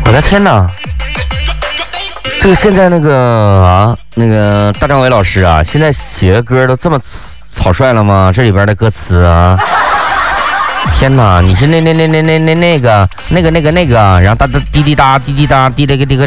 我的天哪！这个现在那个大张伟老师啊，现在写歌都这么草率了吗？这里边的歌词啊，天哪！你是那个，然后哒哒滴滴答滴滴答滴了个